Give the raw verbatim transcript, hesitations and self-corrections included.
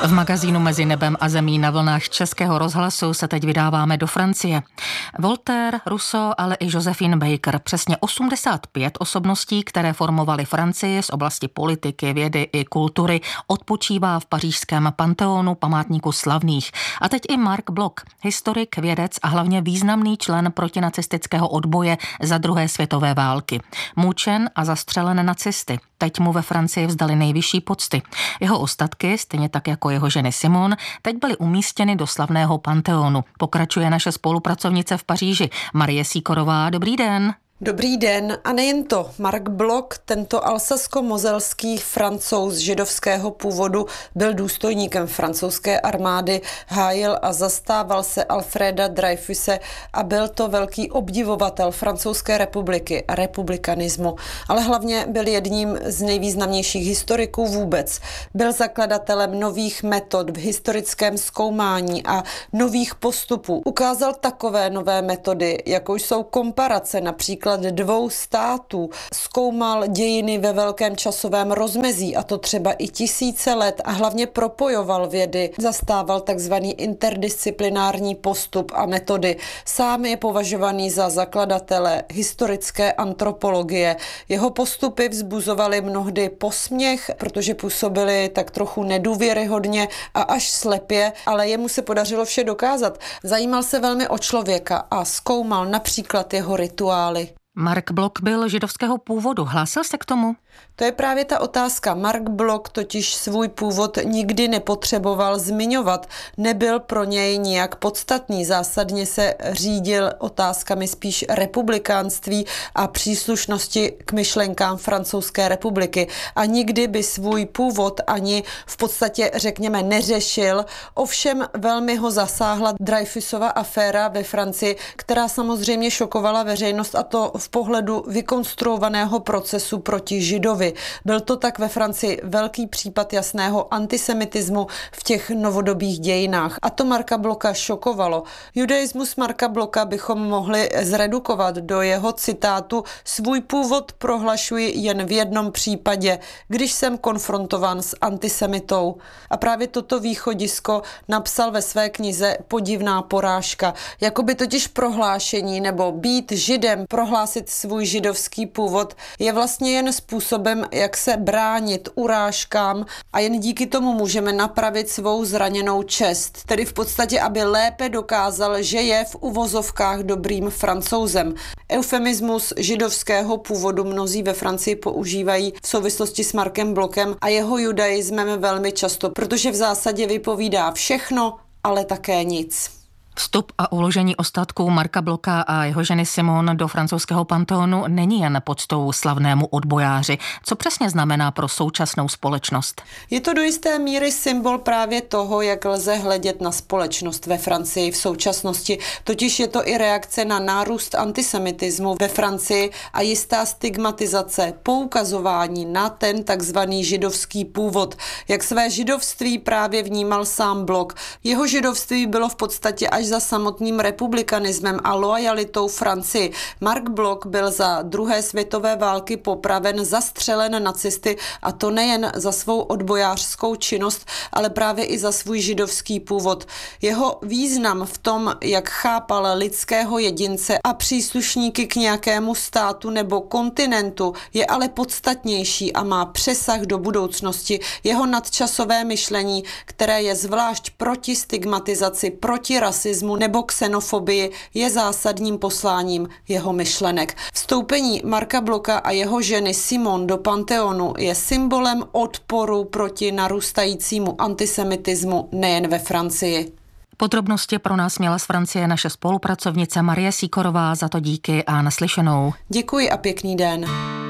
V magazínu Mezi nebem a zemí na vlnách Českého rozhlasu se teď vydáváme do Francie. Voltaire, Rousseau, ale i Josephine Baker, přesně osmdesát pět osobností, které formovaly Francii z oblasti politiky, vědy i kultury, odpočívá v pařížském Panteonu památníku slavných. A teď i Marc Bloch, historik, vědec a hlavně významný člen protinacistického odboje za druhé světové války. Mučen a zastřelen nacisty. Teď mu ve Francii vzdali nejvyšší pocty. Jeho ostatky, stejně tak jako jeho ženy Simone, teď byly umístěny do slavného Panteonu. Pokračuje naše spolupracovnice v Paříži, Marie Sýkorová. Dobrý den. Dobrý den. A nejen to, Marc Bloch, tento alsasko-mozelský Francouz židovského původu, byl důstojníkem francouzské armády, hájil a zastával se Alfreda Dreyfuse a byl to velký obdivovatel Francouzské republiky a republikanismu, ale hlavně byl jedním z nejvýznamnějších historiků vůbec. Byl zakladatelem nových metod v historickém zkoumání a nových postupů. Ukázal takové nové metody, jako jsou komparace například dvou států, zkoumal dějiny ve velkém časovém rozmezí, a to třeba i tisíce let, a hlavně propojoval vědy, zastával takzvaný interdisciplinární postup a metody. Sám je považovaný za zakladatele historické antropologie. Jeho postupy vzbuzovaly mnohdy posměch, protože působily tak trochu nedůvěryhodně a až slepě, ale jemu se podařilo vše dokázat. Zajímal se velmi o člověka a zkoumal například jeho rituály. Marc Bloch byl židovského původu. Hlásil se k tomu? To je právě ta otázka. Marc Bloch totiž svůj původ nikdy nepotřeboval zmiňovat. Nebyl pro něj nijak podstatný. Zásadně se řídil otázkami spíš republikánství a příslušnosti k myšlenkám Francouzské republiky. A nikdy by svůj původ ani v podstatě, řekněme, neřešil. Ovšem velmi ho zasáhla Dreyfusova aféra ve Francii, která samozřejmě šokovala veřejnost, a to v pohledu vykonstruovaného procesu proti Židovi. Byl to tak ve Francii velký případ jasného antisemitismu v těch novodobých dějinách. A to Marca Blocha šokovalo. Judaismus Marca Blocha bychom mohli zredukovat do jeho citátu: svůj původ prohlašuji jen v jednom případě, když jsem konfrontován s antisemitou. A právě toto východisko napsal ve své knize Podivná porážka. Jakoby totiž prohlášení nebo být židem, prohlásit svůj židovský původ, je vlastně jen způsobem, jak se bránit urážkám, a jen díky tomu můžeme napravit svou zraněnou čest. Tedy v podstatě, aby lépe dokázal, že je v uvozovkách dobrým Francouzem. Eufemismus židovského původu mnozí ve Francii používají v souvislosti s Marcem Blochem a jeho judaismem velmi často, protože v zásadě vypovídá všechno, ale také nic. Vstup a uložení ostatků Marca Blocha a jeho ženy Simone do francouzského Panteonu není jen poctou slavnému odbojáři. Co přesně znamená pro současnou společnost? Je to do jisté míry symbol právě toho, jak lze hledět na společnost ve Francii v současnosti. Totiž je to i reakce na nárůst antisemitismu ve Francii a jistá stigmatizace, poukazování na ten takzvaný židovský původ. Jak své židovství právě vnímal sám Bloch. Jeho židovství bylo v podstatě až za samotným republikanismem a loajalitou Francii. Marc Bloch byl za druhé světové války popraven, zastřelen nacisty, a to nejen za svou odbojářskou činnost, ale právě i za svůj židovský původ. Jeho význam v tom, jak chápal lidského jedince a příslušníky k nějakému státu nebo kontinentu, je ale podstatnější a má přesah do budoucnosti. Jeho nadčasové myšlení, které je zvlášť proti stigmatizaci, proti rasismu nebo xenofobii, je zásadním posláním jeho myšlenek. Vstoupení Marca Blocha a jeho ženy Simone do Panteonu je symbolem odporu proti narůstajícímu antisemitismu nejen ve Francii. Podrobnosti pro nás měla z Francie naše spolupracovnice Marie Sýkorová, za to díky a naslyšenou. Děkuji a pěkný den.